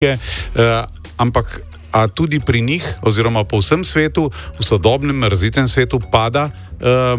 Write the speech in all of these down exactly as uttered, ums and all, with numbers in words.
knjige, uh, ampak a tudi pri njih, oziroma po vsem svetu, v sodobnem, razvitem svetu, pada uh,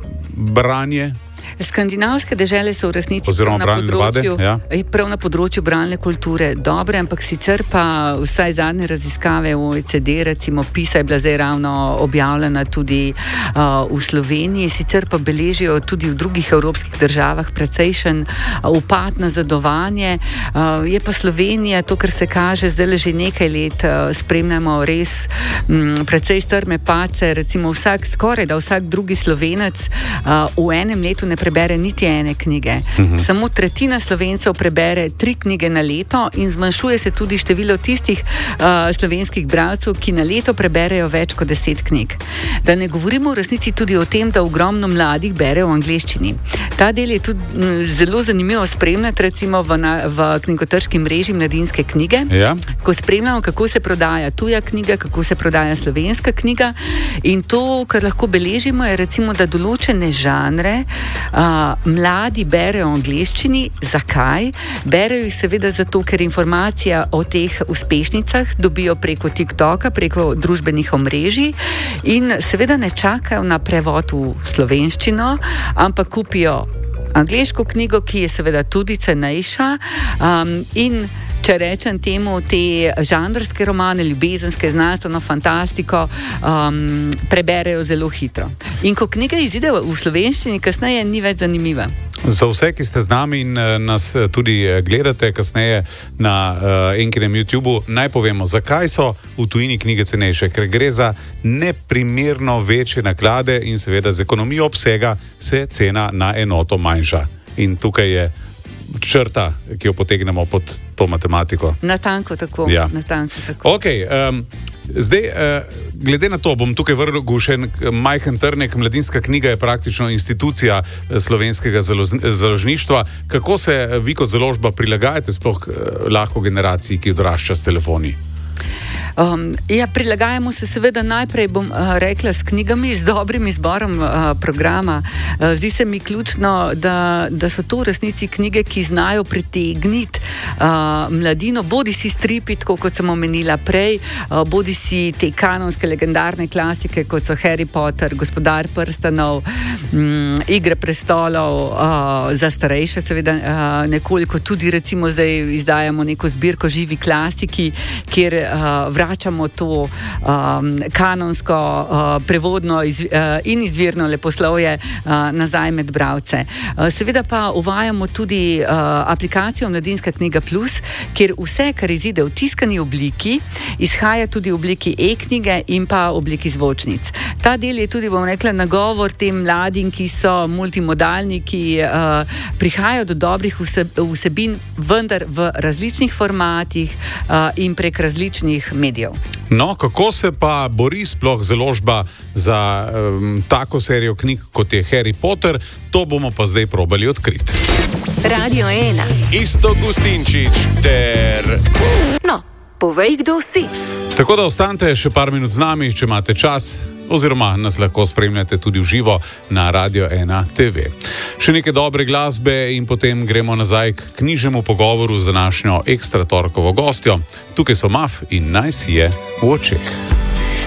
branje? Skandinavske dežele so v resnici prav na, področju, ja. prav na področju bralne kulture dobre, ampak sicer pa vsaj zadnje raziskave O E C D, recimo PISA je bila zdaj ravno objavljena tudi uh, v Sloveniji, sicer pa beležijo tudi v drugih evropskih državah precejšen uh, upad nazadovanje. Uh, je pa Slovenija, to, kar se kaže, zdaj že nekaj let uh, spremljamo res um, precej strme pace, recimo vsak, skoraj da vsak drugi Slovenec uh, v enem letu ne prebere niti ene knjige. Uh-huh. Samo tretjina Slovencev prebere tri knjige na leto in zmanjšuje se tudi število tistih uh, slovenskih bralcev, ki na leto preberejo več kot deset knjig. Da ne govorimo v resnici tudi o tem, da ogromno mladih bere v angleščini. Ta del je tudi m, zelo zanimivo spremljati, recimo v, na, v knjigotrški mreži Mladinske knjige, ja. Ko spremljamo, kako se prodaja tuja knjiga, kako se prodaja slovenska knjiga, in to, kar lahko beležimo, je recimo, da določene žanre Uh, mladi berejo v angleščini. Zakaj? Berejo jih seveda zato, ker informacija o teh uspešnicah dobijo preko TikToka, preko družbenih omrežij in seveda ne čakajo na prevod v slovenščino, ampak kupijo angleško knjigo, ki je seveda tudi cenejša um, in če rečem temu, te žanrske romane, ljubezenske, znanstveno fantastiko um, preberejo zelo hitro. In ko knjiga izide v slovenščini, kasneje ni več zanimiva. Za vse, ki ste z nami in uh, nas tudi gledate kasneje na uh, Enkinem YouTubeu, naj povemo, zakaj so v tujini knjige cenejše. Ker gre za neprimerno večje naklade in seveda z ekonomijo obsega se cena na enoto manjša. In tukaj je črta, ki jo potegnemo pod to matematiko. Natanko tako. Ja. Natanko tako. Ok, um, zdaj, uh, glede na to, bom tukaj vrgel še majhen trnek. Mladinska knjiga je praktično institucija slovenskega založništva. Kako se vi kot založba prilagajate sploh uh, lahko generaciji, ki odrašča s telefoni? Um, ja, prilagajamo se seveda najprej, bom uh, rekla, s knjigami, z dobrim izborom uh, programa. Uh, zdi se mi ključno, da, da so to v resnici knjige, ki znajo pritegniti uh, mladino, bodi si stripi, tako kot sem omenila prej, uh, bodi si te kanonske legendarne klasike, kot so Harry Potter, Gospodar prstanov, um, Igre prestolov, uh, za starejše seveda uh, nekoliko tudi recimo zdaj izdajamo neko zbirko Živi klasiki, kjer uh, vračamo to um, kanonsko, uh, prevodno iz, uh, in izvirno leposlovje uh, nazaj med bralce. Uh, seveda pa uvajamo tudi uh, aplikacijo Mladinska knjiga plus, kjer vse, kar izide v tiskani obliki, izhaja tudi v obliki e-knjige in pa v obliki zvočnic. Ta del je tudi, bom rekla, nagovor tem mladim, ki so multimodalni, ki uh, prihajajo do dobrih vsebin, vendar v različnih formatih uh, in prek različnih medijev. No, kako se pa bori sploh založba za um, tako serijo knjig, kot je Harry Potter, to bomo pa zdaj probali odkriti. Radio ena. Isto Gustinčič ter... No, povej, kdo si. Tako da ostanite še par minut z nami, če imate čas, oziroma nas lahko spremljate tudi v živo na Radio ena T V. Še nekaj dobre glasbe in potem gremo nazaj k knjižnemu pogovoru z današnjo ekstra torkovo gostjo. Tukaj so Maf in Naj si je v očeh.